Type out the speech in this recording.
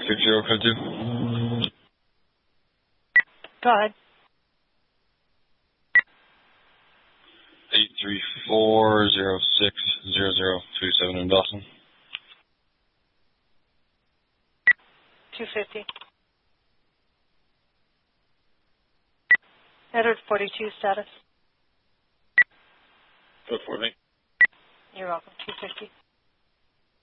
6052. Go ahead. 834060027 in Dawson. 250. Edward 42 status. Go for me. You're welcome. 250.